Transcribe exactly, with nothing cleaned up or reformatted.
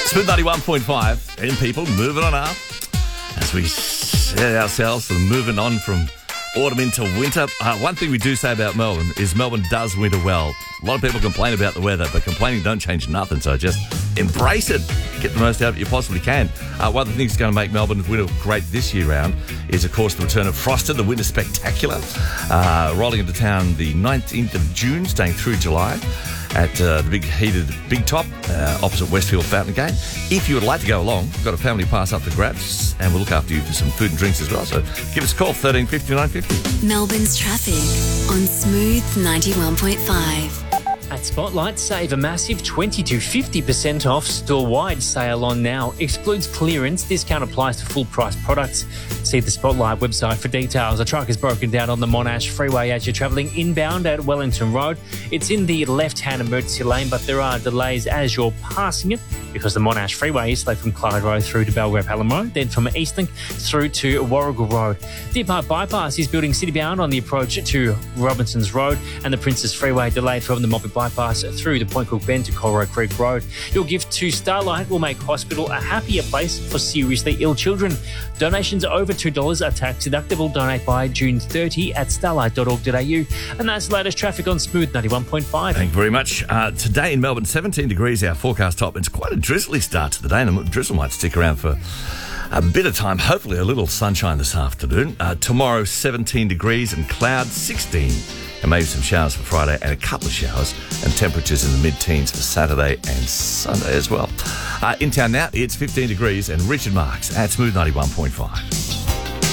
Smooth ninety-one point five, and people moving on up as we set ourselves for moving on from autumn into winter. Uh, one thing we do say about Melbourne is Melbourne does winter well. A lot of people complain about the weather, but complaining don't change nothing, so just embrace it. Get the most out of it you possibly can. Uh, one of the things that's going to make Melbourne's winter great this year round is, of course, the return of Frosted, the Winter Spectacular, uh, rolling into town the nineteenth of June, staying through July at uh, the big heated Big Top uh, opposite Westfield Fountain Gate. If you would like to go along, we've got a family pass up for grabs, and we'll look after you for some food and drinks as well. So give us a call, thirteen fifty, nine fifty. Melbourne's traffic on Smooth ninety-one point five. At Spotlight, save a massive twenty to fifty percent off store-wide sale on now. Excludes clearance. Discount applies to full-price products. See the Spotlight website for details. A truck is broken down on the Monash Freeway as you're travelling inbound at Wellington Road. It's in the left-hand emergency lane, but there are delays as you're passing it because the Monash Freeway is left from Clyde Road through to Belgrave Hallam Road, then from Eastlink through to Warrigal Road. Deer Park Bypass is building city-bound on the approach to Robinson's Road, and the Princess Freeway delayed from the Moffat Bypass through the Point Cook Bend to Colroy Creek Road. Your gift to Starlight will make hospital a happier place for seriously ill children. Donations over two dollars are tax deductible. Donate by June thirtieth at starlight dot org dot a u. And that's the latest traffic on Smooth ninety-one point five. Thank you very much. Uh, today in Melbourne, seventeen degrees, our forecast top. It's quite a drizzly start to the day, and the drizzle might stick around for a bit of time. Hopefully a little sunshine this afternoon. Uh, tomorrow, seventeen degrees and clouds, sixteen. And maybe some showers for Friday and a couple of showers, and temperatures in the mid-teens for Saturday and Sunday as well. Uh, in town now, it's fifteen degrees, and Richard Marks at Smooth ninety-one point five.